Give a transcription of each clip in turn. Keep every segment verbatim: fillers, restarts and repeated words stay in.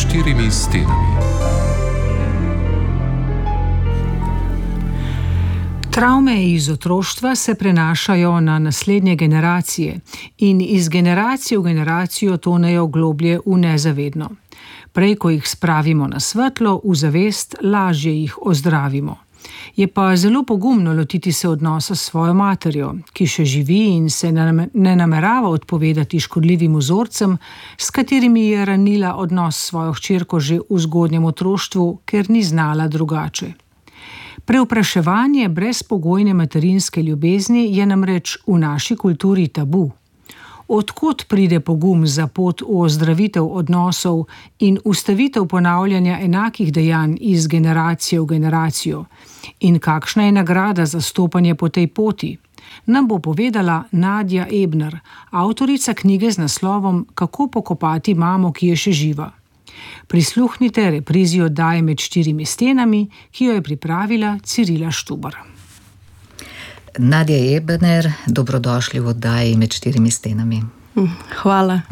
štirimi stenami. Travme iz otroštva se prenašajo na naslednje generacije in iz generacije v generacijo tonejo globlje v nezavedno. Prej, ko jih spravimo na svetlo, v zavest, lažje jih ozdravimo. Je pa zelo pogumno lotiti se odnosa s svojo materjo, ki še živi in se ne namerava odpovedati škodljivim vzorcem, s katerimi je ranila odnos s svojo hčerko že v zgodnjem otroštvu, ker ni znala drugače. Prevpraševanje brezpogojne materinske ljubezni je namreč v naši kulturi tabu. Od kod pride pogum za pot v ozdravitev odnosov in ustavitev ponavljanja enakih dejanj iz generacije v generacijo? In kakšna je nagrada za stopanje po tej poti? Nam bo povedala Nadja Ebner, avtorica knjige z naslovom Kako pokopati mamo, ki je še živa. Prisluhnite reprizi oddaje Med štirimi stenami, ki jo je pripravila Cirila Štubar. Nadja Ebner, dobrodošli v oddaji Med štirimi stenami. Hvala.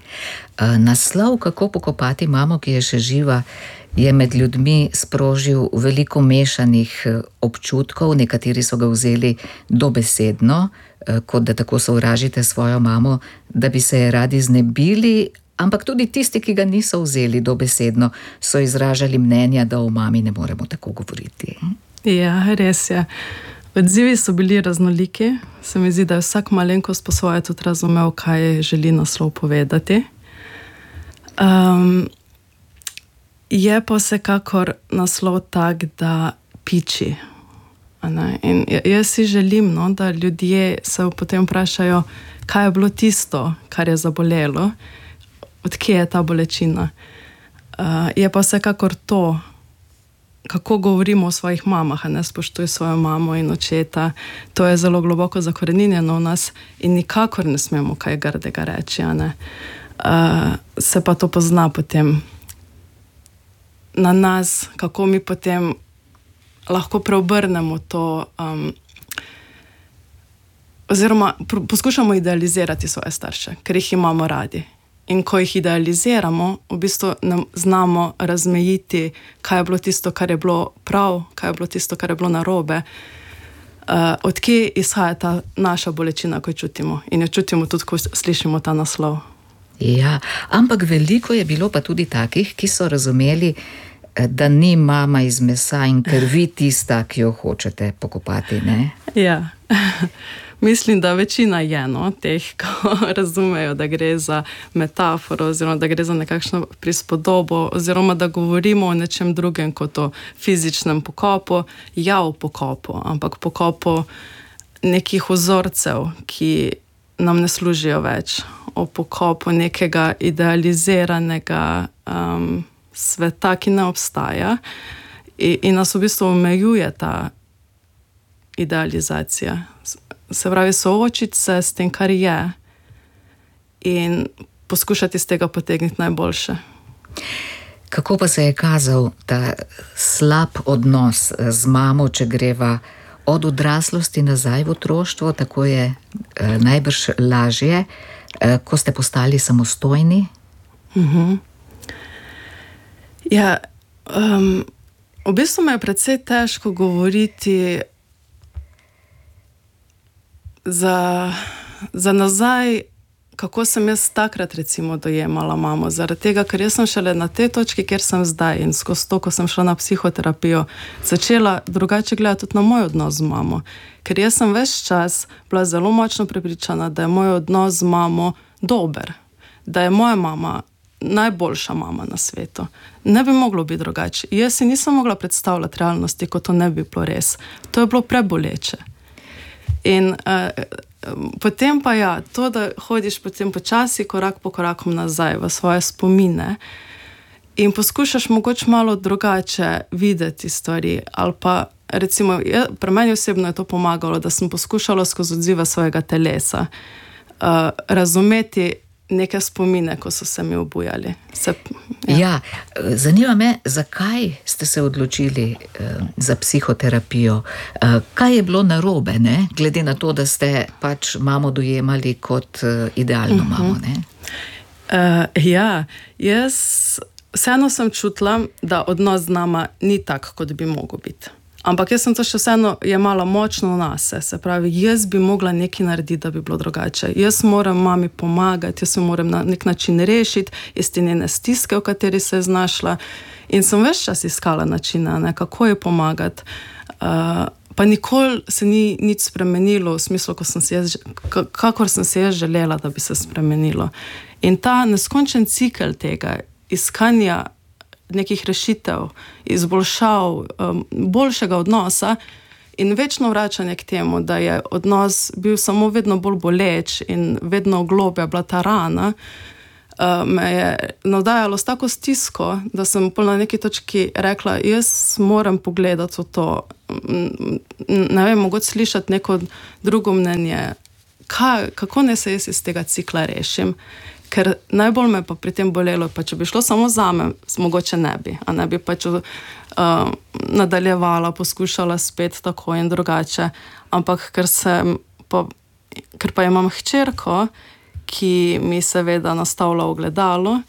Naslov Kako pokopati mamo, ki je še živa, je med ljudmi sprožil veliko mešanih občutkov. Nekateri so ga vzeli dobesedno, kot da tako sovražite svojo mamo, da bi se je radi znebili, ampak tudi tisti, ki ga niso vzeli dobesedno, so izražali mnenja, da o mami ne moremo tako govoriti. Ja, res je. Odzivi so bili raznoliki. Se mi zdi, da je vsak malenkost po svoje tudi razumel, kaj želi naslov povedati. Um, je pa vsekakor naslov tak, da piči. In jaz si želim, no, da ljudje se potem vprašajo, kaj je bilo tisto, kar je zabolelo, odkje je ta bolečina. Uh, je pa vsekakor to, kako govorimo o svojih mamah, a ne spoštuj svojo mamo in očeta. To je zelo globoko zakoreninjeno v nas in nikakor ne smemo kaj grdega reči, a ne. Uh, se pa to pozna potem na nas, kako mi potem lahko preobrnemo to, um, oziroma poskušamo idealizirati svoje starše, ker jih imamo radi. In ko jih idealiziramo, v bistvu nam znamo razmejiti, kaj je bilo tisto, kar je bilo prav, kaj je bilo tisto, kar je bilo narobe. Uh, odkje izhaja ta naša bolečina, ko jo čutimo. In jo čutimo tudi, ko slišimo ta naslov. Ja, ampak veliko je bilo pa tudi takih, ki so razumeli, da ni mama iz mesa in krvi tista, ki jo hočete pokopati, ne? Ja. Mislim, da večina je, no, teh, ko razumejo, da gre za metaforo oziroma da gre za nekakšno prispodobo oziroma da govorimo o nečem drugem kot o fizičnem pokopu. Ja, o pokopu, ampak pokopu nekih vzorcev, ki nam ne služijo več. O pokopu nekega idealiziranega um, sveta, ki ne obstaja in, in nas v bistvu omejuje ta idealizacija. Se pravi, soočiti se s tem, kar je in poskušati iz tega potegniti najboljše. Kako pa se je kazal ta slab odnos z mamo, če greva od odraslosti nazaj v otroštvo, tako je eh, najbrž lažje, eh, ko ste postali samostojni? Uh-huh. Ja, um, v bistvu me je precej težko govoriti Za, za nazaj, kako sem jaz takrat recimo dojemala mamo, zaradi tega, ker jaz sem šele na tej točki, kjer sem zdaj in skozi to, ko sem šla na psihoterapijo, začela drugače gledati tudi na moj odnos z mamo. Ker jaz sem ves čas bila zelo močno prepričana, da je moj odnos z mamo dober, da je moja mama najboljša mama na svetu. Ne bi moglo biti drugače. Jaz si nisem mogla predstavljati realnosti, ko to ne bi bilo res. To je bilo preboleče. In uh, potem pa ja, to, da hodiš potem počasi korak po korakom nazaj v svoje spomine in poskušaš mogoče malo drugače videti stvari, ali pa recimo, je, pri meni osebno je to pomagalo, da sem poskušala skozi odzive svojega telesa uh, razumeti neke spomine, ko so se mi obujali. Se, ja. Ja, zanima me, zakaj ste se odločili uh, za psihoterapijo? Uh, kaj je bilo narobe, ne? Glede na to, da ste pač mamo dojemali kot uh, idealno uh-huh. mamo, ne? Uh, ja, jaz vseeno sem čutila, da odnos z nama ni tak, kot bi mogel biti. Ampak jaz sem to še vseeno jemala močno nase, se pravi, jaz bi mogla nekaj narediti, da bi bilo drugače. Jaz moram mami pomagati, jaz jo moram na nek način rešiti, jaz ti njene stiske, v kateri se je znašla, in sem ves čas iskala načina, ne, kako je pomagati. Uh, pa nikoli se ni nič spremenilo v smislu, ko sem si jaz, kakor sem se jaz želela, da bi se spremenilo. In ta neskončen cikel tega iskanja nekih rešitev, izboljšav, um, boljšega odnosa in večno vračanje k temu, da je odnos bil samo vedno bolj boleč in vedno globja bila ta rana, uh, me je navdajalo s tako stisko, da sem na neki točki rekla, jaz moram pogledati v to, ne vem, mogoče slišati neko drugo mnenje, Kaj, kako ne se jaz iz tega cikla rešim. Ker najbolj me pa pri tem bolelo, pa če bi šlo samo zame, mogoče ne bi, a ne bi pač uh, nadaljevala, poskušala spet tako in drugače. Ampak ker, sem, pa, ker pa imam hčerko, ki mi seveda nastavlja ogledalo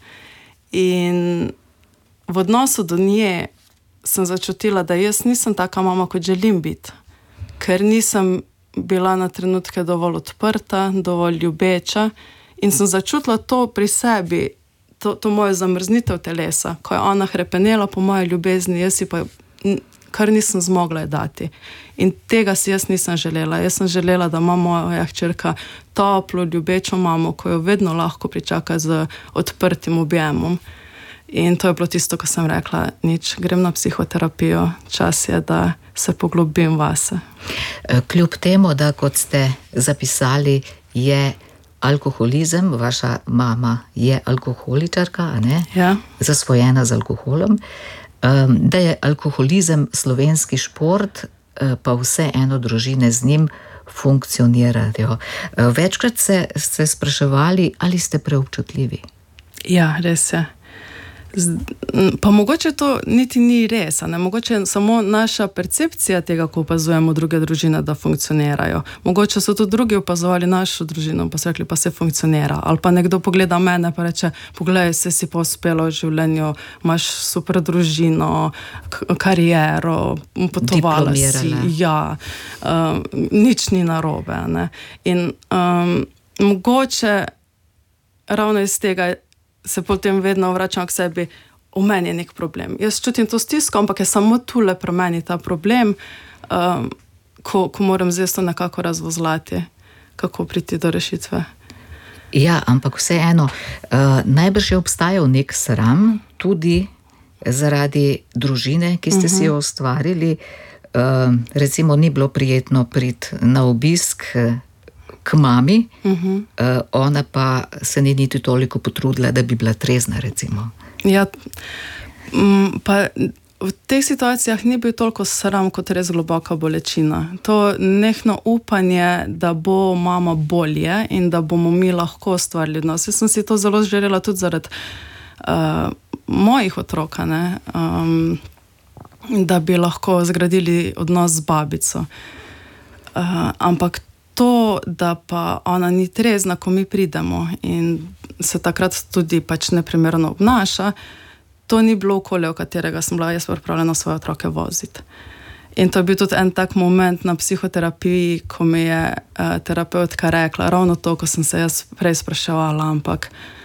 in v odnosu do nje sem začutila, da jaz nisem taka mama, kot želim biti. Ker nisem bila na trenutke dovolj odprta, dovolj ljubeča, in sem začutila to pri sebi, to, to mojo zamrznitev telesa, ko je ona hrepenela po moje ljubezni, jaz si pa kar nisem zmogla je dati. In tega si jaz nisem želela. Jaz sem želela, da ima moja hčerka toplo, ljubečo mamo, ko jo vedno lahko pričaka z odprtim objemom. In to je bilo tisto, ko sem rekla, nič, grem na psihoterapijo, čas je, da se poglobim vase. Kljub temu, da kot ste zapisali, je alkoholizem, vaša mama je alkoholičarka, a ne? Ja. Zasvojena z alkoholom, da je alkoholizem slovenski šport, pa vse eno družine z njim funkcionirajo. Večkrat se ste spraševali, ali ste preobčutljivi? Ja, res je. Pa mogoče to niti ni res, ne? Mogoče je samo naša percepcija tega, ko opazujemo druge družine, da funkcionirajo. Mogoče so tudi drugi opazovali našo družino, pa so rekli, pa se funkcionira. Ali pa nekdo pogleda mene pa reče, poglej, se si pa uspela v življenju, imaš super družino, kariero, potovala si. Ja, um, nič ni narobe. Ne? In um, mogoče ravno iz tega se potem vedno vračam k sebi, v meni je nek problem. Jaz čutim to stisko, ampak je samo tule pri meni ta problem, um, ko, ko moram zdaj to nekako razvozlati, kako priti do rešitve. Ja, ampak vseeno, uh, najbrž je obstajal nek sram, tudi zaradi družine, ki ste uh-huh. si jo ustvarili. Uh, recimo, ni bilo prijetno priti na obisk k mami, uh-huh. uh, ona pa se ni niti toliko potrudila, da bi bila trezna, recimo. Ja, pa v teh situacijah ni bil toliko sram, kot res globoka bolečina. To nehno upanje, da bo mama bolje in da bomo mi lahko ustvarili odnos. Jaz sem si to zelo želela tudi zaradi uh, mojih otrok, ne? Um, da bi lahko zgradili odnos z babico. Uh, ampak to, da pa ona ni trezna, ko mi pridemo in se takrat tudi pač neprimerno obnaša, to ni bilo okolje, v katerega sem bila jaz pripravljena svoje otroke voziti. In to je bil tudi en tak moment na psihoterapiji, ko mi je uh, terapeutka rekla, ravno to, ko sem se jaz prej spraševala, ampak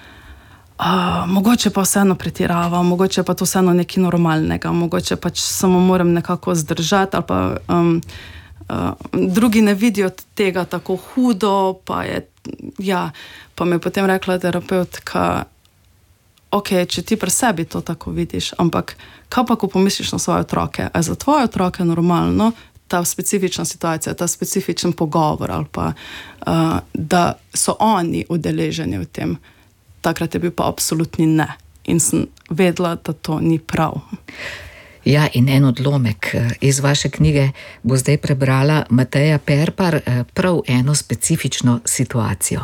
uh, mogoče pa vseeno pretirava, mogoče pa to vseeno nekaj normalnega, mogoče pač samo moram nekako zdržati, ali pa um, Uh, drugi ne vidijo tega tako hudo, pa je, ja, pa mi je potem rekla terapeutka, ok, če ti pri sebi to tako vidiš, ampak kaj pa, ko pomisliš na svoje otroke? A je za tvoje otroke normalno ta specifična situacija, ta specifičen pogovor, ali pa, uh, da so oni udeleženi v tem? Takrat je bil pa absolutni ne. In sem vedela, da to ni prav. Ja, in en odlomek iz vaše knjige bo zdaj prebrala Mateja Perpar, prav eno specifično situacijo.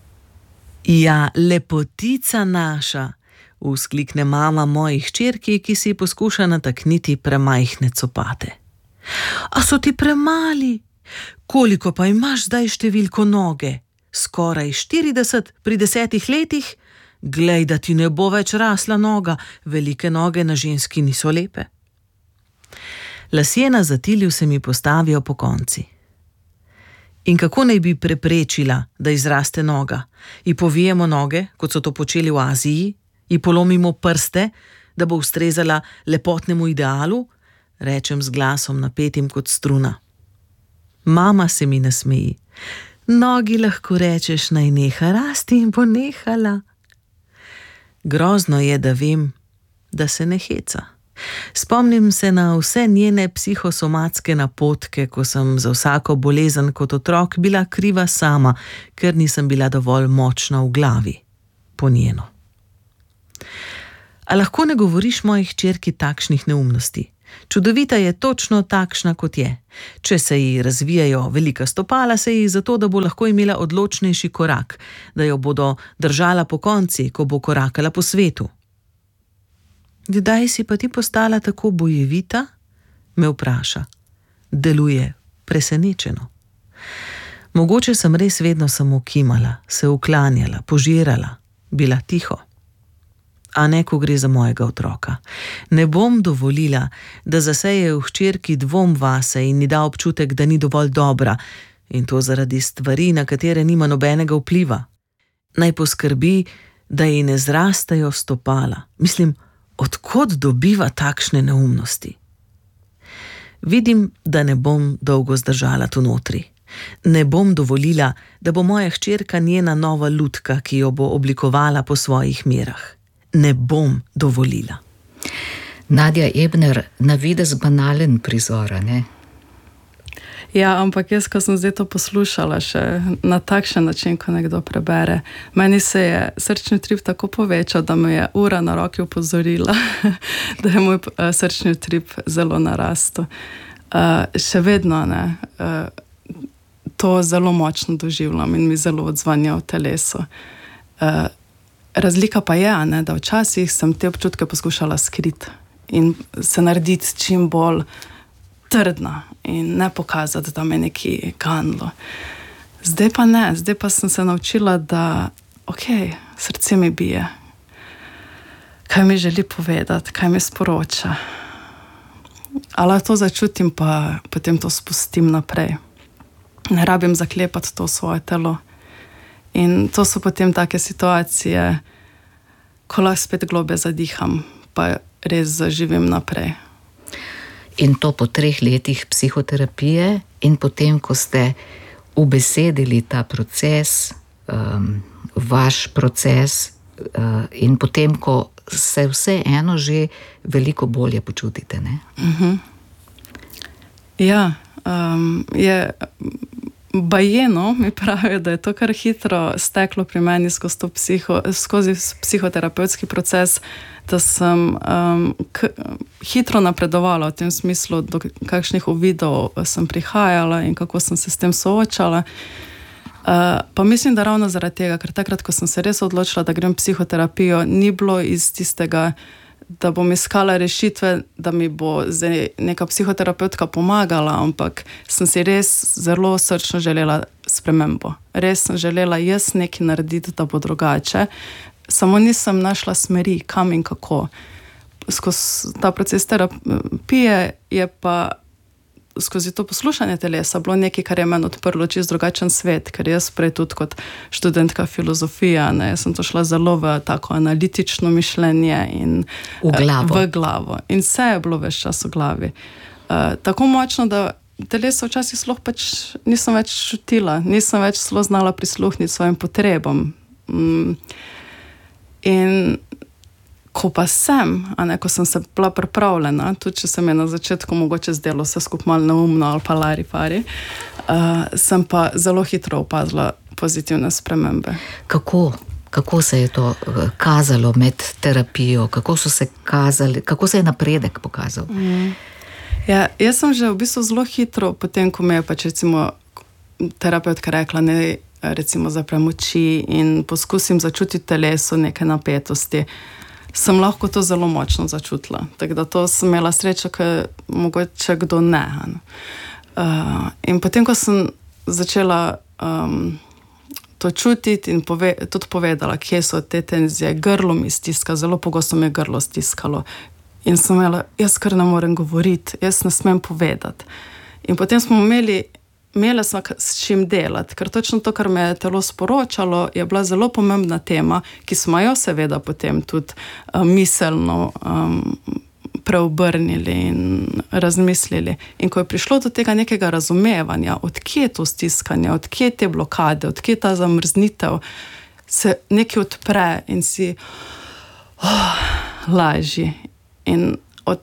Ja, lepotica naša, vzklikne mama moji hčerki, ki si poskuša natakniti premajhne copate. A so ti premali? Koliko pa imaš zdaj številko noge? Skoraj štirideset pri desetih letih? glej, da ti ne bo več rasla noga, velike noge na ženski niso lepe. Lasje na zatilju se mi postavijo po konci. In kako naj bi preprečila, da izraste noga? Ji povijemo noge, kot so to počeli v Aziji, ji polomimo prste, da bo ustrezala lepotnemu idealu, rečem z glasom napetim kot struna. Mama se mi nasmeji. Nogi lahko rečeš, naj neha rasti in bo nehala. Grozno je, da vem, da se ne heca. Spomnim se na vse njene psihosomatske napotke, ko sem za vsako bolezen kot otrok bila kriva sama, ker nisem bila dovolj močna v glavi, po njeno. A lahko ne govoriš moji hčerki takšnih neumnosti? Čudovita je točno takšna, kot je. Če se ji razvijajo velika stopala, se ji zato, da bo lahko imela odločnejši korak, da jo bodo držala po konci, ko bo korakala po svetu. Kdaj si pa ti postala tako bojevita? Me vpraša. Deluje presenečeno. Mogoče sem res vedno samo kimala, se uklanjala, požirala, bila tiho. A ne, ko gre za mojega otroka. Ne bom dovolila, da zaseje v hčerki dvom vase in ni da občutek, da ni dovolj dobra, in to zaradi stvari, na katere nima nobenega vpliva. Naj poskrbi, da ji ne zrastajo stopala. Mislim, odkot dobiva takšne neumnosti? Vidim, da ne bom dolgo zdržala tu notri. Ne bom dovolila, da bo moja hčerka njena nova lutka, ki jo bo oblikovala po svojih merah. Ne bom dovolila. Nadja Ebner, na videz banalen prizor, ne? Ja, ampak jaz, ko sem zdaj to poslušala še na takšen način, ko nekdo prebere, meni se je srčni utrip tako povečal, da me je ura na roki opozorila, da je moj srčni utrip zelo narastel. Uh, še vedno ne, uh, to zelo močno doživljam in mi zelo odzvanja v telesu. Uh, Razlika pa je, ne, da včasih sem te občutke poskušala skriti in se narediti čim bolj trdna in ne pokazati, da me nekaj ganilo. Zdaj pa ne, zdaj pa sem se naučila, da ok, srce mi bije. Kaj mi želi povedati, kaj mi sporoča. Ali to začutim, pa potem to spustim naprej. Ne rabim zaklepati to svoje telo. In to so potem take situacije, ko lahko spet globe zadiham, pa res zaživim naprej. In to po treh letih psihoterapije in potem, ko ste ubesedili ta proces, um, vaš proces uh, in potem, ko se vse eno že veliko bolje počutite, ne? Uh-huh. Ja, um, je... Bajeno mi pravijo, da je to kar hitro steklo pri meni skozi, to psiho, skozi psihoterapevtski proces, da sem um, k, hitro napredovala v tem smislu, do kakšnih uvidov sem prihajala in kako sem se s tem soočala. Uh, pa mislim, da ravno zaradi tega, ker takrat, ko sem se res odločila, da grem v psihoterapijo, ni bilo iz tistega, da bom iskala rešitve, da mi bo zdaj neka psihoterapeutka pomagala, ampak sem si res zelo srčno želela spremembo. Res sem želela jaz nekaj narediti, da bo drugače. Samo nisem našla smeri, kam in kako. Skozi ta proces terapije je pa skozi to poslušanje telesa bilo nekaj, kar je meni odprlo čist drugačen svet, ker jaz prej tudi kot študentka filozofija, ne, jaz sem to šla zelo v tako analitično mišljenje in v glavo. V glavo. In vse je bilo ves čas v glavi. Uh, tako močno, da telesa včasih sploh pač nisem več čutila, nisem več sploh znala prisluhniti svojim potrebam. Mm. In ko pa sem, a ne, ko sem se bila pripravljena, tudi če se mi je na začetku mogoče zdelo vse skupaj malo neumno ali pa lari pari, uh, sem pa zelo hitro opazila pozitivne spremembe. Kako? Kako se je to kazalo med terapijo? Kako so se kazali, kako se je napredek pokazal? Mm. Ja, jaz sem že v bistvu zelo hitro, potem ko me je pač recimo terapeutka rekla, ne, recimo zaprem oči in poskusim začutiti telesu neke napetosti, sem lahko to zelo močno začutila. Tako da to sem imela srečo, ker mogoče kdo ne. Uh, in potem, ko sem začela um, to čutiti in pove, tudi povedala, kje so te tenzije. Grlo mi stiska, zelo pogosto mi je grlo stiskalo. In sem imela, jaz kar ne morem govoriti, jaz ne smem povedati. In potem smo imeli, imela smo s čim delati, ker točno to, kar me je telo sporočalo, je bila zelo pomembna tema, ki smo jo seveda potem tudi uh, miselno um, preobrnili in razmislili. In ko je prišlo do tega nekega razumevanja, odkje je to stiskanje, odkje te blokade, odkje ta zamrznitev, se nekaj odpre in si oh, lažji. In od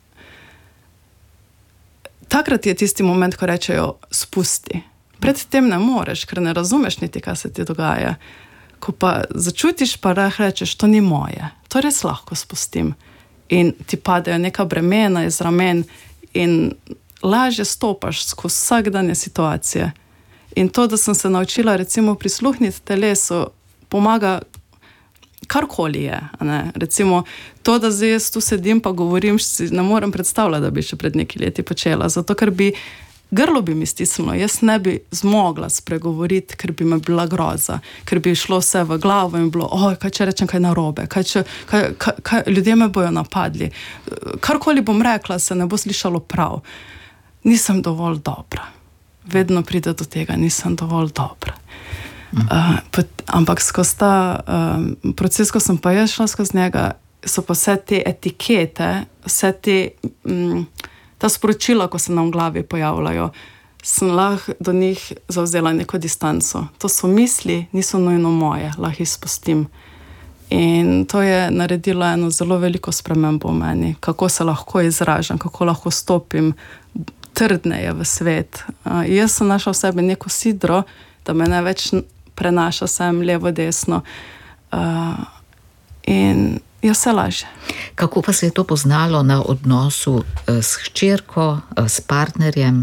takrat je tisti moment, ko rečejo spusti. Pred tem ne moreš, ker ne razumeš niti, kaj se ti dogaja. Ko pa začutiš, pa rečeš, to ni moje. To res lahko spustim. In ti padejo neka bremena iz ramen in lažje stopaš skozi vsakdanje situacije. In to, da sem se naučila recimo prisluhniti telesu, pomaga karkoli je. Ne? Recimo to, da zdaj jaz tu sedim pa govorim, si ne morem predstavljati, da bi še pred nekaj leti počela. Zato, ker bi grlo bi mi stisnilo, jaz ne bi zmogla spregovoriti, ker bi me bila groza, ker bi šlo vse v glavo in bilo, oj, kaj če rečem kaj narobe, kaj če, kaj, kaj, kaj, ljudje me bojo napadli. Karkoli bom rekla, se ne bo slišalo prav. Nisem dovolj dobra. Vedno pride do tega, nisem dovolj dobra. Uh, pot, ampak skozi ta uh, proces, ko sem pa jaz šla skozi njega, so pa vse te etikete, vse te um, ta sporočila, ko se nam v glavi pojavljajo, sem lahko do njih zavzela neko distanco. To so misli, niso nujno moje, lahko jih spustim. In to je naredilo eno zelo veliko spremembo v meni, kako se lahko izražam, kako lahko stopim trdneje v svet. Uh, jaz sem našla v sebi neko sidro, da me ne več prenaša sem levo, desno. Uh, in je vse lažje. Kako pa se je to poznalo na odnosu s hčerko, s partnerjem?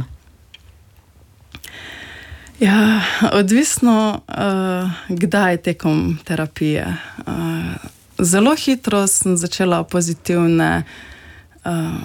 Ja, odvisno, uh, kdaj tekom terapije. Uh, zelo hitro sem začela pozitivne uh,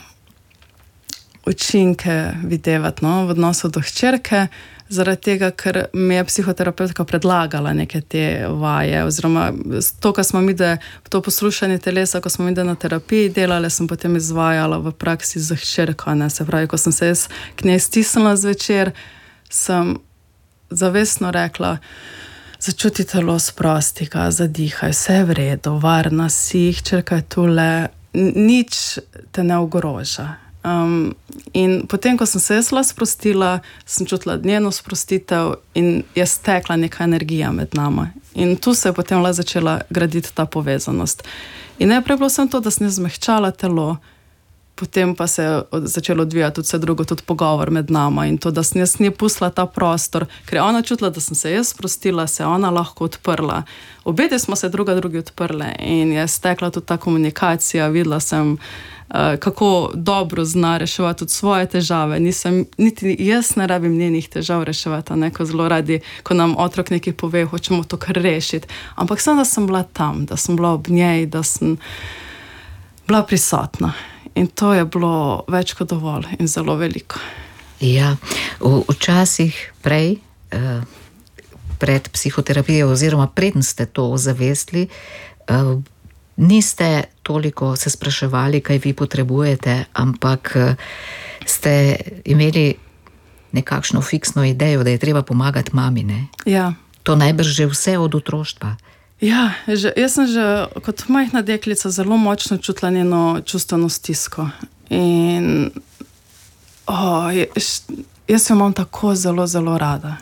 učinke videvati, no, v odnosu do hčerke, zaradi tega, ker mi je psihoterapeutka predlagala neke te vaje, oziroma to, ko smo mi de, to poslušanje telesa, ko smo mi de na terapiji delali, sem potem izvajala v praksi za hčerko, ne, se pravi, ko sem se jaz k njej stisnila zvečer, sem zavestno rekla, začuti telo, sprosti ga, zadihaj, vse je v redu, varna si, hčerka je tule, nič te ne ogroža. Um, in potem, ko sem se jaz sprostila, sem čutila njeno sprostitev in je stekla neka energija med nama. In tu se je potem začela graditi ta povezanost. In najprej bilo sem to, da sem zmehčala telo, potem pa se je začelo odvijati tudi vse drugo, tudi pogovor med nama in to, da sem jaz nje pustila ta prostor, ker je ona čutila, da sem se jaz sprostila, se je ona lahko odprla. Obede smo se druga drugi odprle in je stekla tudi ta komunikacija, videla sem, Uh, kako dobro zna reševati tudi svoje težave. Nisem, niti jaz ne rabim njenih težav reševati, ne, ko zelo radi, ko nam otrok nekaj pove, hočemo to kar rešiti. Ampak sem, da sem bila tam, da sem bila ob njej, da sem bila prisotna. In to je bilo več kot dovolj in zelo veliko. Ja, v, včasih prej, uh, pred psihoterapijo oziroma preden ste to zavestili, uh, niste toliko se spraševali, kaj vi potrebujete, ampak ste imeli nekakšno fiksno idejo, da je treba pomagati mami, ne? Ja. To najbrž že vse od otroštva. Ja, že, jaz sem že kot majhna deklica zelo močno čutila njeno čustveno stisko. In oh, jaz, jaz jo imam tako zelo, zelo rada.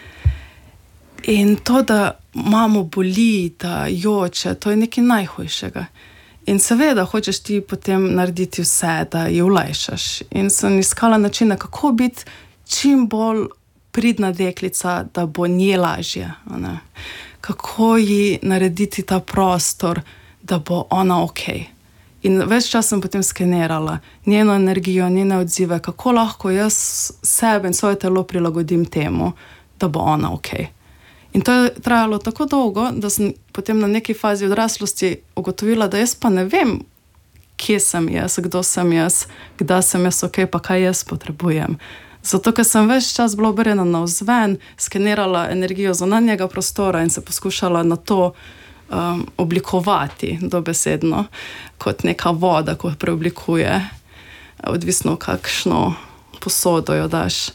In to, da mamo boli, da joče, to je nekaj najhujšega. In seveda hočeš ti potem narediti vse, da ji olajšaš. In sem iskala načine, kako biti čim bolj pridna deklica, da bo nje lažje. Ne? Kako ji narediti ta prostor, da bo ona ok. In več čas sem potem skenirala njeno energijo, njene odzive, kako lahko jaz sebe in svoje telo prilagodim temu, da bo ona ok. In to je trajalo tako dolgo, da sem potem na neki fazi odraslosti ugotovila, da jaz pa ne vem, kje sem jaz, kdo sem jaz, kdaj sem jaz ok, pa kaj jaz potrebujem. Zato, ker sem ves čas bila obrnjena navzven, skenirala energijo zunanjega prostora in se poskušala na to um, oblikovati dobesedno, kot neka voda, ko preoblikuje, odvisno kakšno posodo jo daš.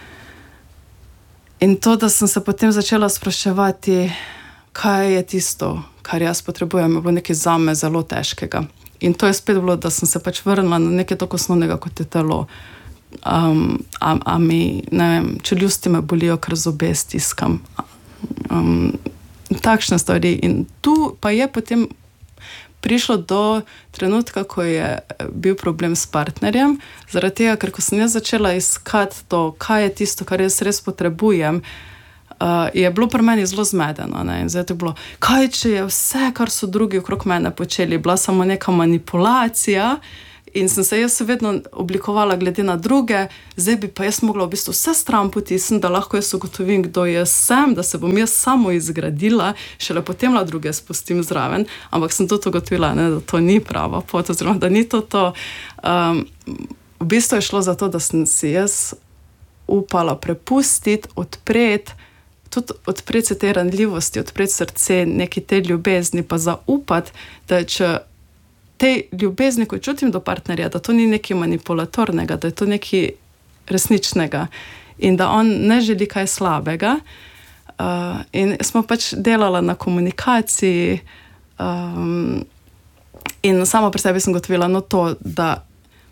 In to, da sem se potem začela spraševati, kaj je tisto, kar jaz potrebujem, je bilo nekaj zame zelo težkega. In to je spet bilo, da sem se pač vrnila na nekaj tako osnovnega, kot je telo. Um, a, a mi, ne vem, čeljusti me bolijo, ker zobe stiskam. Um, takšne stvari. In tu pa je potem prišlo do trenutka, ko je bil problem s partnerjem, zaradi tega, ker ko sem jaz začela iskati to, kaj je tisto, kar jaz res potrebujem, uh, je bilo pri meni zelo zmedeno. Ne? In zdaj je bilo, kaj če je vse, kar so drugi okrog mene počeli, bila samo neka manipulacija, in sem se jaz vedno oblikovala glede na druge, zdaj bi pa jaz mogla v bistvu vse stran potisniti, da lahko jaz ugotovim, kdo jaz sem, da se bom jaz samo izgradila, šele potem la druge spustim zraven, ampak sem tudi ugotovila, ne, da to ni prava pot, oziroma da ni to to. Um, v bistvu je šlo za to, da sem si jaz upala prepustiti, odpreti, tudi odpreti se te ranljivosti, odpreti srce, neki te ljubezni, pa zaupati, da če tej ljubezni, ko čutim do partnerja, da to ni nekaj manipulatornega, da je to nekaj resničnega in da on ne želi kaj slabega. Uh, in smo pač delala na komunikaciji um, in sama pri sebi sem gotovila, no to, da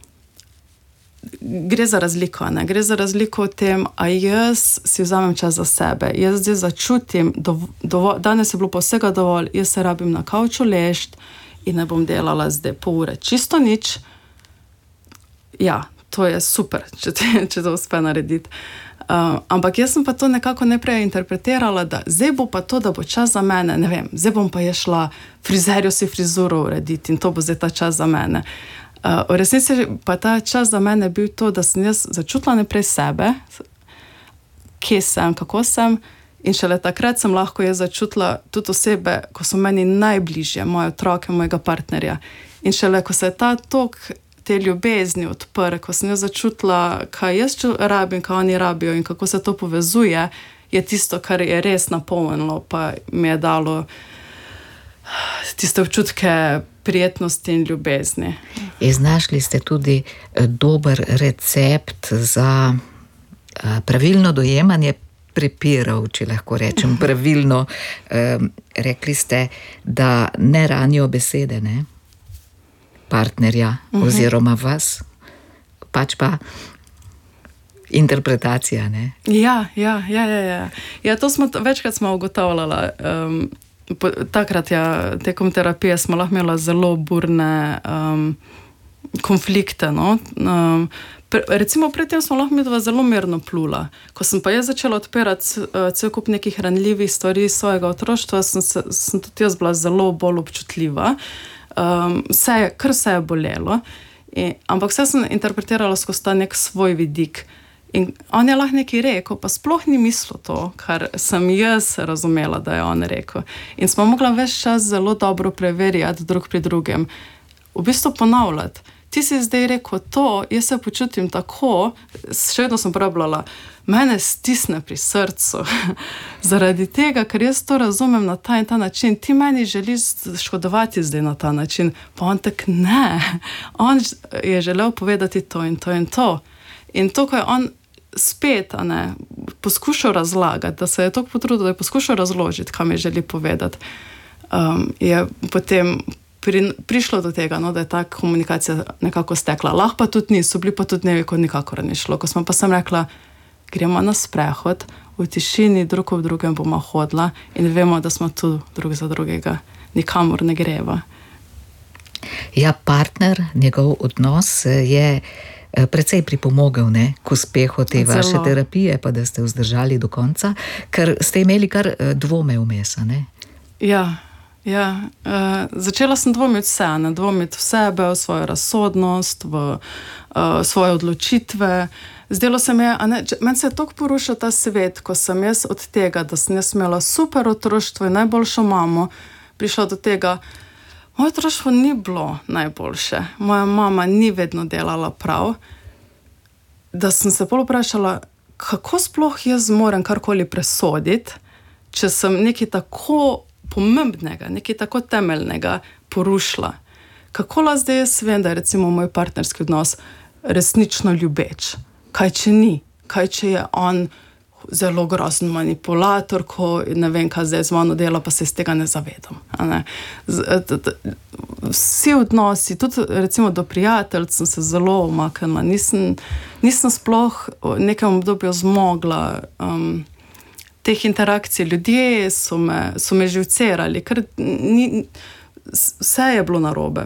gre za razliko, ne? Gre za razliko v tem, a jaz si vzamem čas za sebe, jaz zdaj začutim, dovo, dovo, danes je bilo pa vsega dovolj, jaz se rabim na kavču ležt, in ne bom delala zdaj pol ure čisto nič. Ja, to je super, če, te, če to uspe narediti. Uh, ampak jaz sem pa to nekako neprej interpretirala, da zdaj bo pa to, da bo čas za mene, ne vem, zdaj bom pa je šla frizerjo si frizuro urediti in to bo zdaj ta čas za mene. Uh, v resnici pa ta čas za mene bil to, da sem jaz začutila neprej sebe, kje sem, kako sem, in šele takrat sem lahko jaz začutila tudi osebe, ko so meni najbližje, moje otroke, mojega partnerja. In šele, ko se je ta tok te ljubezni odprl, ko sem jaz začutila, kaj jaz rabim, kaj oni rabijo in kako se to povezuje, je tisto, kar je res napolnilo, pa mi je dalo tiste občutke prijetnosti in ljubezni. Iznašli ste tudi dober recept za pravilno dojemanje prepirov, če lahko rečem pravilno. Um, rekli ste, da ne ranijo besede, ne? Partnerja uh-huh. oziroma vas, pač pa interpretacija, ne? Ja, ja, ja, ja, ja. Ja, to smo, večkrat smo ugotavljala. Um, po, takrat, ja, tekom terapije smo lahko imela zelo burne um, konflikte, no? Um, Recimo, predtem smo lahko midva zelo mirno plula. Ko sem pa jaz začela odpirati uh, cel kup nekih ranljivih stvari iz svojega otroštva, sem, se, sem tudi jaz bila zelo bolj občutljiva. Um, vse, kar vse je bolelo. In, ampak vse sem interpretirala skozi ta nek svoj vidik. In on je lahko nekaj rekel, pa sploh ni mislil to, kar sem jaz razumela, da je on rekel. In smo mogla ves čas zelo dobro preverjati drug pri drugem. V bistvu ponavljati. Ti si zdaj rekel to, jaz se počutim tako, še vedno sem pravljala, mene stisne pri srcu. Zaradi tega, ker jaz to razumem na ta in ta način, ti meni želiš škodovati zdaj na ta način, pa on tak ne. On je želel povedati to in to in to. In to, ko je on spet, a ne, poskušal razlagati, da se je toliko potrudil, da je poskušal razložiti, kam je želi povedati, um, je potem Pri, prišlo do tega, no, da je ta komunikacija nekako stekla. Lahko pa tudi ni, so bili pa tudi dnevi, ko nikakor ni šlo. Ko smo pa sem rekla, gremo na sprehod, v tišini, drug ob drugem bomo hodila in vemo, da smo tu drug za drugega. Nikamor ne greva. Ja, partner, njegov odnos je precej pripomogel, ne, k uspehu te Zelo. vaše terapije, pa da ste vzdržali do konca, ker ste imeli kar dvome vmes, ne? Ja. Ja, uh, začela sem dvomiti vse, ne, dvomiti v sebe, v svojo razsodnost, v uh, svoje odločitve. Zdelo se mi je, a ne, meni se je toliko porušil ta svet, ko sem jaz od tega, da sem jaz imela super otroštvo in najboljšo mamo, prišla do tega, moje otroštvo ni bilo najboljše, moja mama ni vedno delala prav da sem se pol vprašala, kako sploh jaz moram karkoli presoditi, če sem nekaj tako pomembnega, nekaj tako temeljnega porušila. Kako lahko zdaj jaz vem, da je recimo moj partnerski odnos resnično ljubeč? Kaj če ni? Kaj če je on zelo grozen manipulator, ko ne vem, kaj zdaj z mano dela, pa se iz tega ne zavedam. A ne? Z, t, t, vsi odnosi, tudi recimo do prijatelj sem se zelo umaknila. Nisem, nisem sploh v nekem obdobju zmogla um, teh interakcij. Ljudje so me, so me živcerali, ker ni, vse je bilo narobe.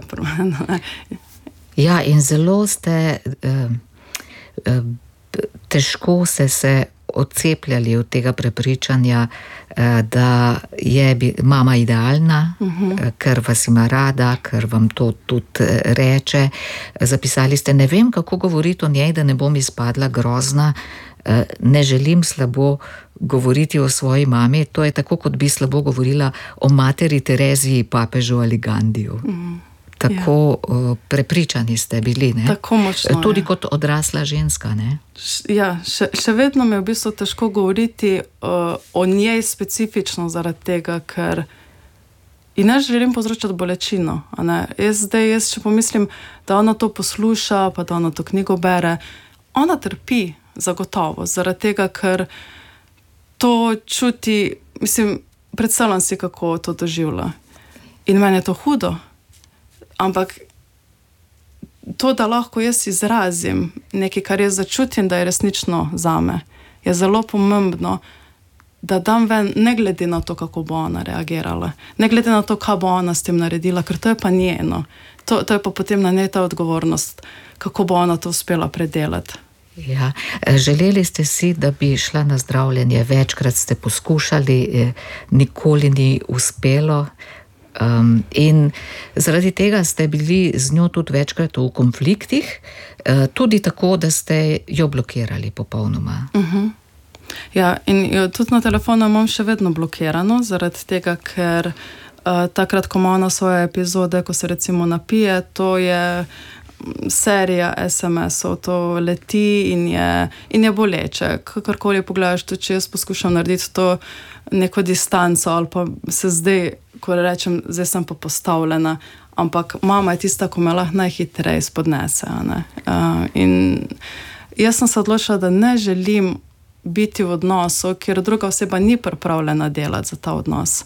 Ja, in zelo ste eh, eh, težko se se odcepljali od tega prepričanja, da je mama idealna, uh-huh. ker vas ima rada, ker vam to tudi reče. Zapisali ste, ne vem, kako govoriti o njej, da ne bom izpadla grozna, ne želim slabo govoriti o svoji mami. To je tako, kot bi slabo govorila o materi Tereziji, papežu ali Gandiju. Uh-huh. Tako ja. Prepričani ste bili, ne? Tako močno, tudi ja. Kot odrasla ženska, ne? Ja, še, še vedno mi je v bistvu težko govoriti uh, o njej specifično zaradi tega, ker in ne želim povzročati bolečino. A ne? Jaz zdaj, jaz če pomislim, da ona to posluša, pa da ona to knjigo bere, ona trpi zagotovo, zaradi tega, ker to čuti, mislim, predstavljam si, kako to doživlja. In meni je to hudo. Ampak to, da lahko jaz izrazim nekaj, kar jaz začutim, da je resnično zame, je zelo pomembno, da dam ven, ne glede na to, kako bo ona reagirala, ne glede na to, kaj bo ona s tem naredila, ker to je pa njeno. To, to je pa potem na njej ta odgovornost, kako bo ona to uspela predelati. Ja, želeli ste si, da bi šla na zdravljenje, večkrat ste poskušali, nikoli ni uspelo. Um, in zaradi tega ste bili z njo tudi večkrat v konfliktih, uh, tudi tako, da ste jo blokirali popolnoma. Uh-huh. Ja, in jo tudi na telefonu imam še vedno blokirano, zaradi tega, ker uh, takrat, ko ima ona svoje epizode, ko se recimo napije, to je serija es em esov, to leti in je, in je boleče. Kakorkoli pogledaš, tudi če jaz poskušam narediti to neko distanco, ali pa se zdaj, ko rečem, zdaj sem pa postavljena, ampak mama je tista, ko me lahko najhitreje spodnese. Uh, in jaz sem se odločila, da ne želim biti v odnosu, kjer druga oseba ni pripravljena delati za ta odnos.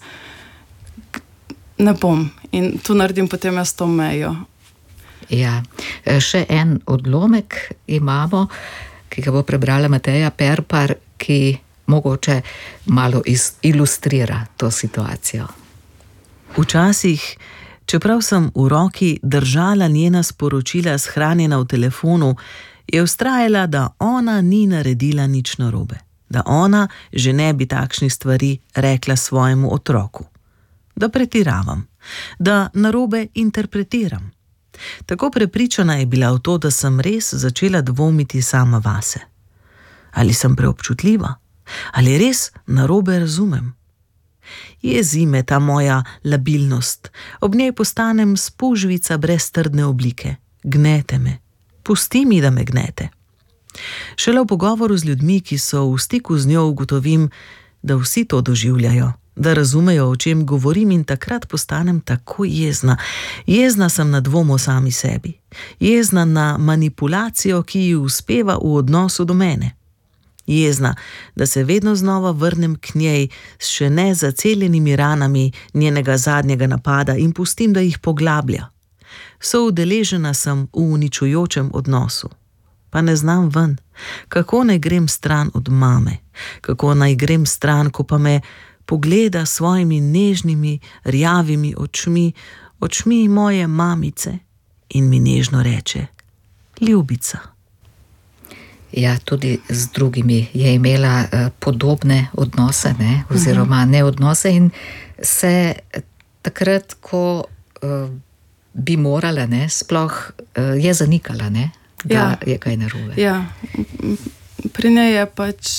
Ne bom. In tu naredim potem jaz to mejo. Ja, še en odlomek imamo, ki ga bo prebrala Mateja Perpar, ki mogoče malo ilustrira to situacijo. Včasih, čeprav sem v roki držala njena sporočila shranjena v telefonu, je vztrajala, da ona ni naredila nič narobe, da ona že ne bi takšnih stvari rekla svojemu otroku, da pretiravam, da narobe interpretiram. Tako prepričana je bila v to, da sem res začela dvomiti sama vase. Ali sem preobčutljiva? Ali res narobe razumem? Jezi me ta moja labilnost, ob njej postanem spužvica brez trdne oblike. Gnete me, pusti mi, da me gnete. Šele v pogovoru z ljudmi, ki so v stiku z njo, ugotovim, da vsi to doživljajo, da razumejo, o čem govorim, in takrat postanem tako jezna. Jezna sem na dvom o sami sebi. Jezna na manipulacijo, ki ji uspeva v odnosu do mene. Jezna, da se vedno znova vrnem k njej s še ne zaceljenimi ranami njenega zadnjega napada in pustim, da jih poglablja. Soudeležena sem v uničujočem odnosu. Pa ne znam ven, kako naj grem stran od mame, kako naj grem stran, ko pa me pogleda svojimi nežnimi, rjavimi očmi, očmi moje mamice, in mi nežno reče: ljubica. Ja, tudi z drugimi je imela uh, podobne odnose, ne? Oziroma ne odnose, in se takrat, ko uh, bi morala, ne, sploh uh, je zanikala, ne, da ja. Je kaj narobe. Ja, pri njej je pač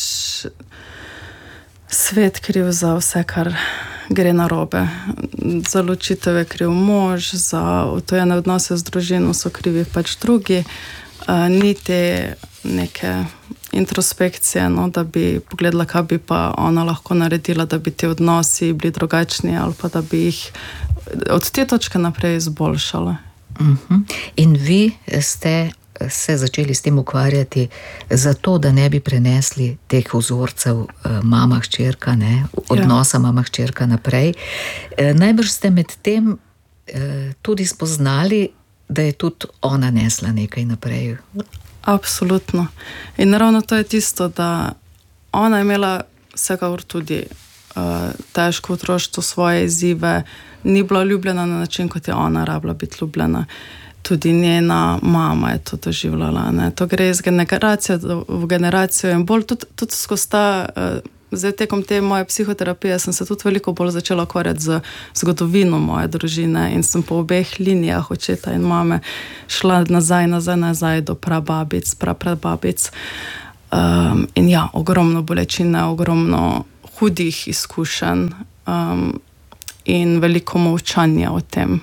svet kriv za vse, kar gre narobe. Za ločitev je kriv mož, za odtojene odnose z družino so krivi pač drugi. Uh, niti neke introspekcije, no, da bi pogledala, kaj bi pa ona lahko naredila, da bi ti odnosi bili drugačni ali pa da bi jih od te točke naprej izboljšala. Uh-huh. In vi ste se začeli s tem ukvarjati zato, da ne bi prenesli teh vzorcev mama-hčerka, ne, odnosa ja. mama-hčerka naprej. Najbrž ste med tem tudi spoznali, da je tudi ona nesla nekaj naprej. Absolutno. In ravno to je tisto, da ona je imela vsekakor tudi uh, težko otroštvo, svoje izzive, ni bila ljubljena na način, kot je ona rabila biti ljubljena. Tudi njena mama je to doživljala. Ne? To gre iz generacije v generacijo in bolj tudi, tudi skozi ta, uh, zdaj tekom te moje psihoterapije sem se tudi veliko bolj začela ukvarjati z zgodovino moje družine in sem po obeh linijah očeta in mame šla nazaj, nazaj, nazaj do prababic, praprababic. Um, in ja, ogromno bolečine, ogromno hudih izkušenj um, in veliko molčanja o tem.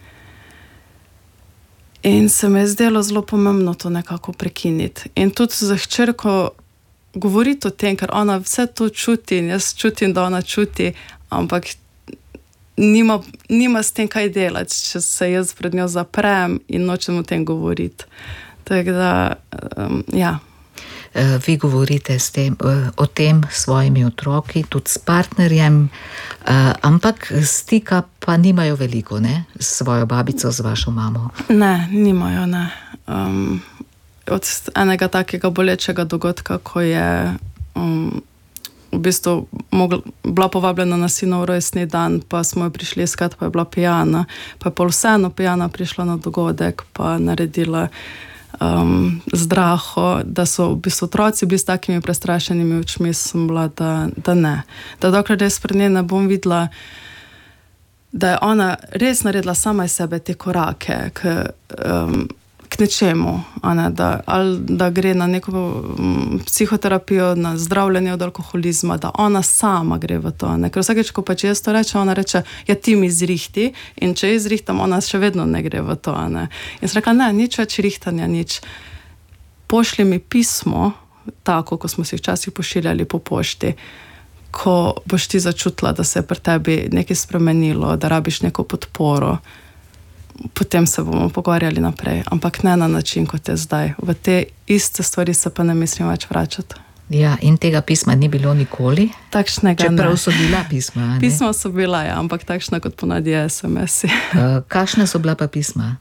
In se mi je zdelo zelo pomembno to nekako prekiniti. In tudi za hčerko govoriti o tem, ker ona vse to čuti in jaz čutim, da ona čuti, ampak nima, nima s tem kaj delati, če se jaz pred njo zaprem in nočem o tem govoriti. Tako da, um, ja. Vi govorite s tem, o tem s svojimi otroki, tudi s partnerjem, ampak stika pa nimajo veliko, ne? S svojo babico, z vašo mamo. Ne, nimajo, ne. Um, od enega takega bolečega dogodka, ko je um, v bistvu mogla, bila povabljena na sinov rojstni dan, pa smo jo prišli iskat, pa je bila pijana, pa je pol vseeno pijana prišla na dogodek, pa naredila um, zdraho, da so v bistvu otroci bili s takimi prestrašenimi očmi, sem bila, da, da ne. Da dokler res pred nje ne bom videla, da je ona res naredila sama iz sebe te korake k, um, k nečemu, a ne, da, ali da gre na neko um, psihoterapijo, na zdravljenje od alkoholizma, da ona sama gre v to. Ne? Ker vsakeč, ko pa če jaz to reče, ona reče, ja, ti mi zrihti, in če jaz zrihtam, ona še vedno ne gre v to. Ne? In sem rekla, ne, nič več rihtanja, nič. Pošli mi pismo, tako, ko smo si včasih pošiljali po pošti, ko boš ti začutila, da se je pri tebi nekaj spremenilo, da rabiš neko podporo, potem se bomo pogovarjali naprej, ampak ne na način, kot je zdaj. V te iste stvari se pa ne mislim več vračati. Ja, in tega pisma ni bilo nikoli? Takšnega ne. Čeprav so bila pisma, ne? Pisma so bila, ja, ampak takšna kot ponavadi es em esi. Uh, kakšna so bila pa pisma?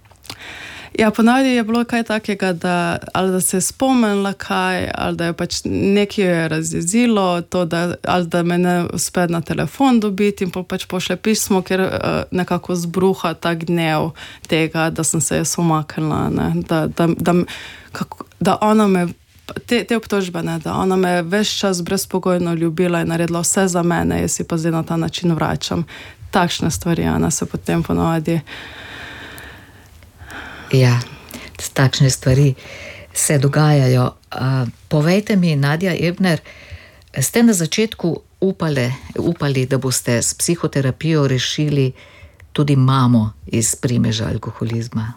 Ja, ponavadi je bilo kaj takega, da, ali da se je spomnila kaj, ali da je pač nekaj je razjezilo, to, da, ali da me ne uspe na telefon dobiti in pač pošle pismo, ker uh, nekako zbruha ta gnev tega, da sem se jaz umaknila, ne, da, da, da, kako, da ona me, te, te obtožbe, ne, da ona me ves čas brezpogojno ljubila in naredila vse za mene, jaz si pa zdaj na ta način vračam. Takšne stvari, Ana, se potem ponavadi. Ja, takšne stvari se dogajajo. Uh, povejte mi, Nadja Ebner, ste na začetku upali, upali, da boste s psihoterapijo rešili tudi mamo iz primeža alkoholizma?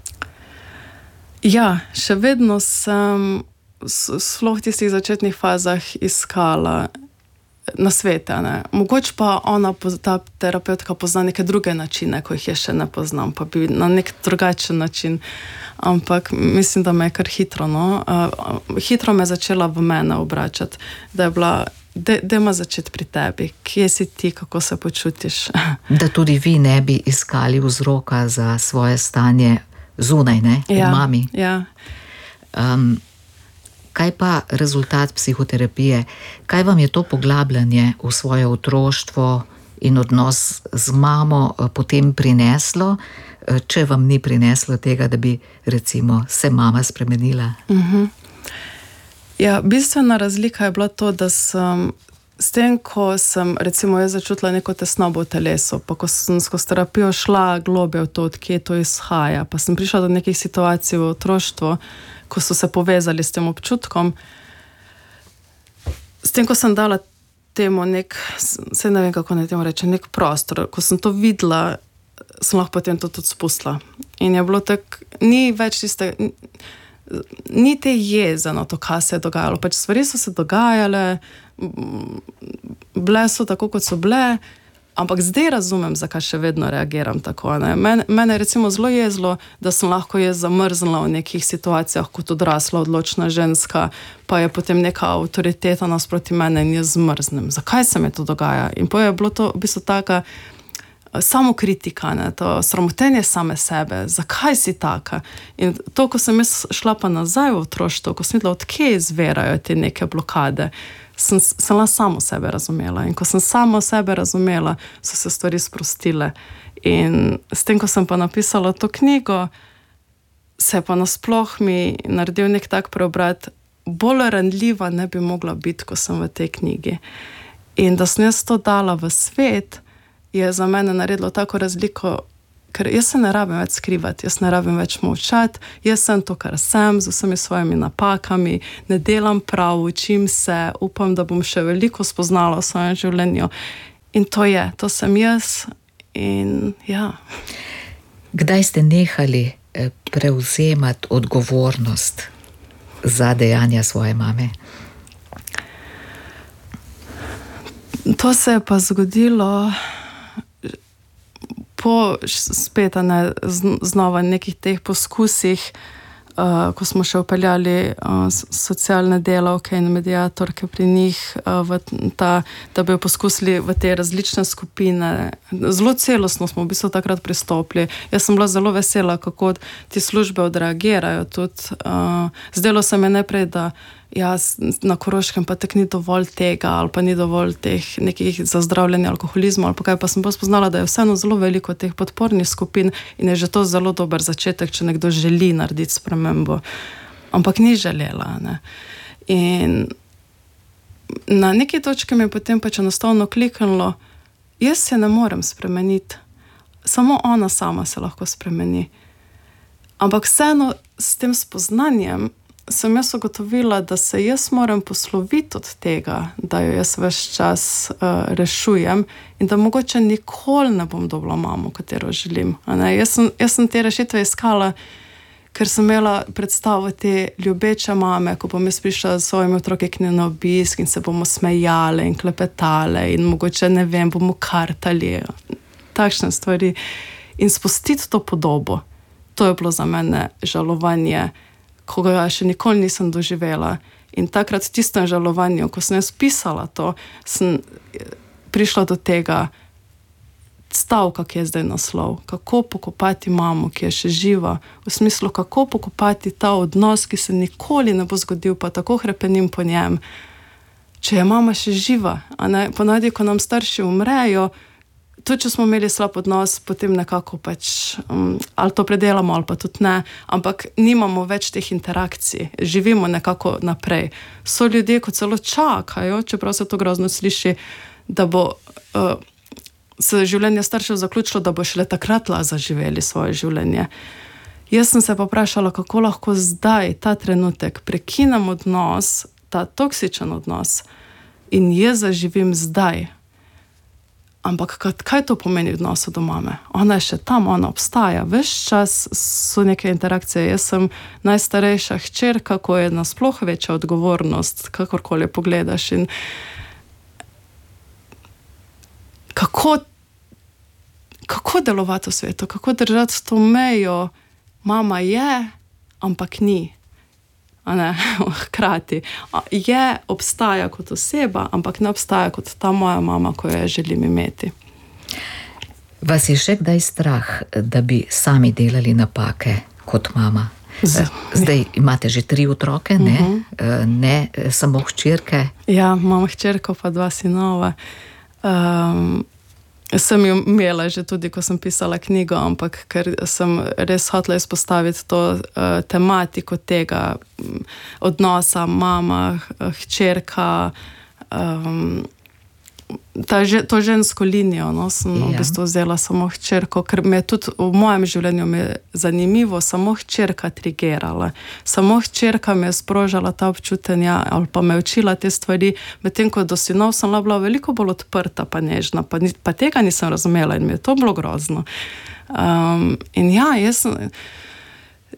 Ja, še vedno sem sploh v tistih začetnih fazah iskala na svete, ne. Mogoče pa ona, ta terapeutka, pozna neke druge načine, ko jih je še ne poznam, pa bi na nek drugačen način. Ampak mislim, da me je kar hitro, no. Uh, hitro me je začela v mene obračati, da je bila, da ima začeti pri tebi, kje si ti, kako se počutiš. Da tudi vi ne bi iskali vzroka za svoje stanje zunaj, ne, v ja, mami. Ja. Um, Kaj pa rezultat psihoterapije? Kaj vam je to poglabljanje v svoje otroštvo in odnos z mamo potem prineslo, če vam ni prineslo tega, da bi recimo se mama spremenila? Uh-huh. Ja, bistvena razlika je bila to, da sem s tem, ko sem recimo jaz začutila neko tesnobo v telesu, pa ko sem skozi terapijo šla globje v to, odkje to izhaja, pa sem prišla do nekih situacij v otroštvu, ko so se povezali s tem občutkom. S tem, ko sem dala temu nek, se ne vem, kako ne temu reče, nek prostor, ko sem to videla, sem lahko potem to tudi spustila. In je bilo tako, ni več tiste, ni te jeze na to, kaj se je dogajalo. Pač stvari so se dogajale, bile so tako, kot so bile, ampak zdaj razumem, zakaj še vedno reagiram tako. Ne? Mene, mene je recimo zelo jezlo, da sem lahko jaz zamrznila v nekih situacijah kot odrasla, odločna ženska, pa je potem neka avtoriteta nasproti mene in jaz zmrznem. Zakaj se mi to dogaja? In potem je bilo to v bistvu taka samokritika, ne? To sramotenje same sebe. Zakaj si taka? In to, ko sem jaz šla pa nazaj v otroštvo, ko sem videla, od kje izvirajo te neke blokade, sem, sem la samo sebe razumela. In ko sem samo sebe razumela, so se stvari sprostile. In s tem, ko sem pa napisala to knjigo, se je pa nasploh mi naredil nek tak preobrat, bolj ranljiva ne bi mogla biti, ko sem v tej knjigi. In da sem jaz to dala v svet, je za mene naredilo tako razliko, ker jaz se ne rabim več skrivati, jaz ne rabim več molčati, jaz sem to, kar sem, z vsemi svojimi napakami, ne delam prav, učim se, upam, da bom še veliko spoznala v svojem življenju. In to je, to sem jaz in ja. Kdaj ste nehali prevzemati odgovornost za dejanja svoje mame? To se je pa zgodilo po spet ne, znova nekih teh poskusih, uh, ko smo še upeljali uh, socialne delavke in mediatorke pri njih, uh, v ta, da bi jo poskusili v te različne skupine. Zelo celostno smo v bistvu takrat pristopili. Jaz sem bila zelo vesela, kako ti službe odreagirajo. Tudi, uh, zdelo se mi najprej, da jaz na Koroškem pa tak ni dovolj tega, ali pa ni dovolj teh nekih za zdravljenje alkoholizma, ali pa kaj, pa sem pa spoznala, da je vseeno zelo veliko teh podpornih skupin in je že to zelo dober začetek, če nekdo želi narediti spremembo. Ampak ni želela, ne. In na neki točki mi je potem pač enostavno kliknilo, jaz se ne morem spremeniti, samo ona sama se lahko spremeni. Ampak vseeno s tem spoznanjem sem jaz ugotovila, da se jaz moram posloviti od tega, da jo jaz ves čas uh, rešujem in da mogoče nikoli ne bom dobila mamo, katero želim. A ne? Jaz sem, jaz sem te rešitve iskala, ker sem imela predstavo te ljubeče mame, ko bom jaz prišla s svojimi otroki k njej na obisk in se bomo smejale in klepetale in mogoče, ne vem, bomo kartali. Takšne stvari. In spustiti to podobo, to je bilo za mene žalovanje, ko ga še nikoli nisem doživela. In takrat v tistem žalovanju, ko sem jaz pisala to, sem prišla do tega stavka, ki je zdaj naslov. Kako pokopati mamo, ki je še živa. V smislu, kako pokopati ta odnos, ki se nikoli ne bo zgodil, pa tako hrepenim po njem. Če je mama še živa, a ne, ponavadi, ko nam starši umrejo, tudi če smo imeli slab odnos, potem nekako pač, um, ali to predelamo, ali pa tudi ne, ampak nimamo več teh interakcij, živimo nekako naprej. So ljudje, ko celo čakajo, čeprav se to grozno sliši, da bo uh, se življenje staršev zaključilo, da bo šele takrat zaživeli svoje življenje. Jaz sem se pa vprašala, kako lahko zdaj, ta trenutek, prekinem odnos, ta toksičen odnos in jaz zaživim zdaj. Ampak kaj to pomeni v odnosu do mame? Ona je še tam, ona obstaja. Ves čas so neke interakcije. Jaz sem najstarejša hčerka, ko je nasploh večja odgovornost, kakorkoli pogledaš. In kako, kako delovati v svetu? Kako držati to mejo? Mama je, ampak ni. A ne, hkrati. Je, obstaja kot oseba, ampak ne obstaja kot ta moja mama, ko jo želim imeti. Vas je še kdaj strah, da bi sami delali napake kot mama? Z, Zdaj imate že tri otroke, ne? Uh-huh. Ne samo hčerke? Ja, imam hčerko pa dva sinova. Um, sem jo imela že tudi, ko sem pisala knjigo, ampak ker sem res hotela izpostaviti to uh, tematiko tega um, odnosa mama, hčerka, um, ta, to žensko linijo, no, sem ja. v bistvu vzela samo hčerko, ker me je tudi v mojem življenju me je zanimivo samo hčerka trigerala. Samo hčerka me je sprožala ta občutenja ali pa me učila te stvari, medtem ko do sinov sem bila veliko bolj odprta pa nežna, pa, ni, pa tega nisem razumela in mi je to bilo grozno. Um, in ja, jaz sem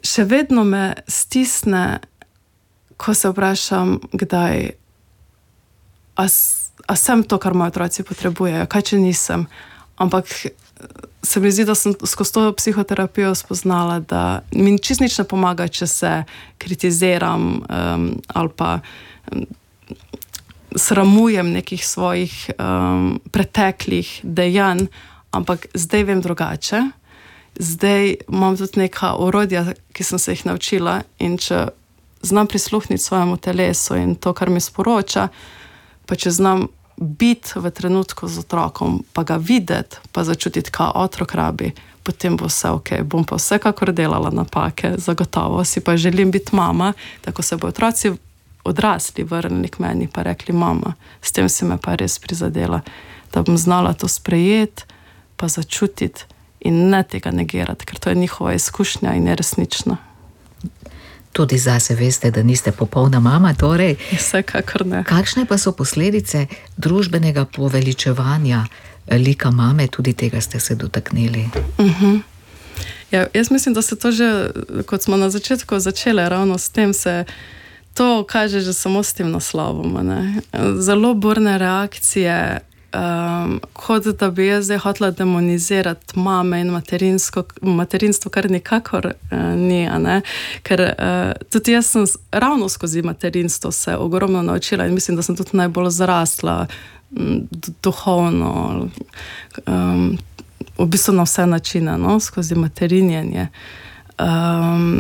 še vedno me stisne, ko se vprašam, kdaj, a, a sem to, kar moji otroci potrebujejo, kaj če nisem. Ampak se mi zdi, da sem skozi to psihoterapijo spoznala, da mi čist nič ne pomaga, če se kritiziram um, ali pa um, sramujem nekih svojih um, preteklih dejanj, ampak zdaj vem drugače. Zdaj imam tudi neka orodja, ki sem se jih naučila, in če znam prisluhniti svojemu telesu in to, kar mi sporoča, pa če znam biti v trenutku z otrokom, pa ga videti, pa začutiti, kaj otrok rabi, potem bo vse ok. Bom pa vsekakor delala napake, zagotovo si pa želim biti mama, tako se bo otroci odrasli vrnili k meni pa rekli, mama, s tem si me pa res prizadela, da bom znala to sprejeti, pa začutiti in ne tega negirati, ker to je njihova izkušnja in je resnična. Tudi zase veste, da niste popolna mama, torej. Vsekakor ne. Kakšne pa so posledice družbenega poveličevanja lika mame, tudi tega ste se dotaknili? Uh-huh. Ja, jaz mislim, da se to že, kot smo na začetku začele, ravno s tem se to kaže že samo s tem naslovom. Ne? Zelo burne reakcije, um, kot da bi jaz zdaj hotela demonizirati mame in materinsko, materinstvo, kar nikakor uh, ni, a ne? Ker uh, tudi jaz sem ravno skozi materinstvo se ogromno naučila in mislim, da sem tudi najbolj zrasla um, duhovno, um, v bistvu na vse načine, no? Skozi materinjenje. Um,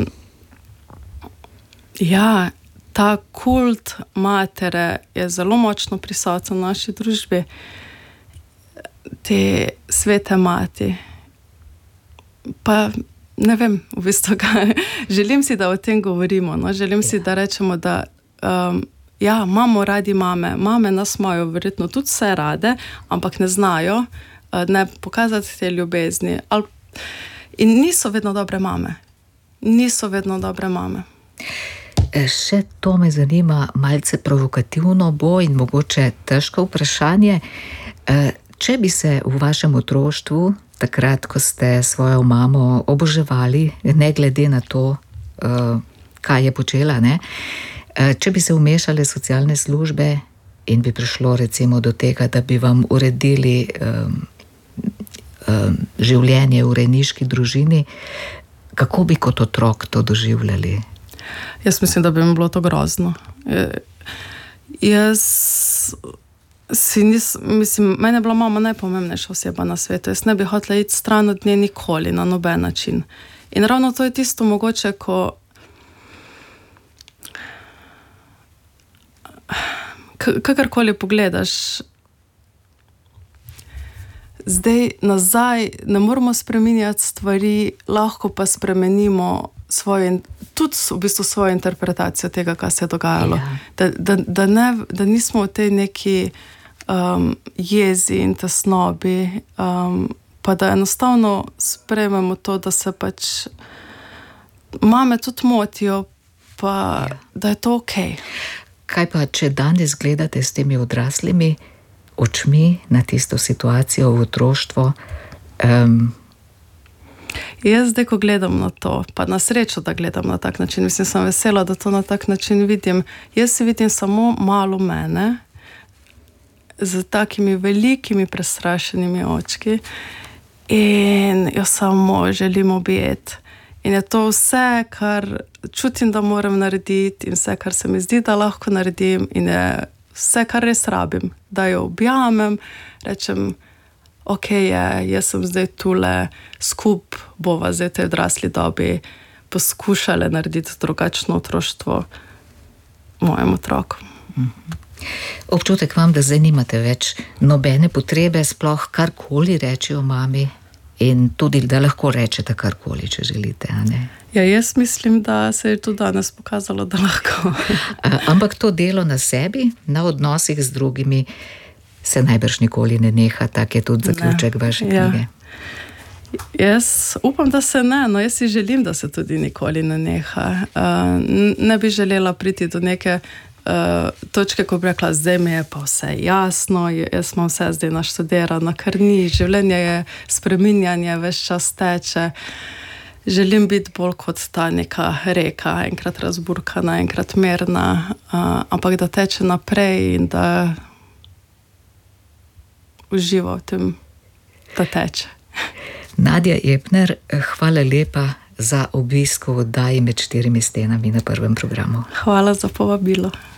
ja, ta kult matere je zelo močno prisoten v naši družbi. Te svete mati. Pa ne vem, v bistvu kaj. Želim si, da o tem govorimo. No? Želim si, da rečemo, da um, ja, imamo radi mame. Mame nas imajo verjetno tudi vse rade, ampak ne znajo uh, ne pokazati te ljubezni. Al, in niso vedno dobre mame. Niso vedno dobre mame. Še to me zanima, malce provokativno bo in mogoče težko vprašanje. Če bi se v vašem otroštvu, takrat, ko ste svojo mamo oboževali, ne glede na to, kaj je počela, ne? Če bi se vmešale socialne službe in bi prišlo recimo do tega, da bi vam uredili um, um, življenje v rejniški družini, kako bi kot otrok to doživljali? Jaz mislim, da bi mi bilo to grozno. Jaz si nis, mislim, mene je bila mama najpomembnejša oseba na svetu. Jaz ne bi hotela iti stran od nje nikoli, na noben način. In ravno to je tisto mogoče, ko kakorkoli pogledaš, zdaj nazaj ne moramo spreminjati stvari, lahko pa spremenimo svojo, tudi v bistvu svojo interpretacijo tega, kaj se je dogajalo. Ja. Da, da, da, ne, da nismo v tej neki um, jezi in tesnobi, um, pa da enostavno sprejmemo to, da se pač mame tudi motijo, pa ja. Da je to ok. Kaj pa, če danes gledate s temi odraslimi očmi na tisto situacijo v otroštvo? Um, Jaz zdaj, ko gledam na to, pa na srečo, da gledam na tak način, mislim, sem vesela, da to na tak način vidim. Jaz si vidim samo malo mene z takimi velikimi prestrašenimi očki in jo samo želim objeti. In je to vse, kar čutim, da moram narediti in vse, kar se mi zdi, da lahko naredim in je vse, kar res rabim, da jo objamem, rečem, ok, je, jaz sem zdaj tule, skup bova zdaj v tej odrasli dobi poskušale narediti drugačno otroštvo mojemu otroku. Občutek vam, da zdaj nimate več nobene potrebe sploh karkoli reči o mami in tudi, da lahko rečete karkoli, če želite, a ne? Ja, jaz mislim, da se je tudi danes pokazalo, da lahko. Ampak to delo na sebi, na odnosih z drugimi, se najbrž nikoli ne neha, tak je tudi zaključek vaše knjige. Ja. Jaz upam, da se ne, no jaz si želim, da se tudi nikoli ne neha. Uh, ne bi želela priti do neke uh, točke, ko bi rekla, zdaj mi je pa vse jasno, jaz imam vse zdaj naštudirano, kar ni, življenje je spreminjanje, ves čas teče. želim biti bolj kot ta neka reka, enkrat razburkana, enkrat mirna, uh, ampak da teče naprej in da uživa v tem, da teče. Nadja Epner, hvala lepa za obisk v oddaji Med štirimi stenami na Prvem programu. Hvala za povabilo.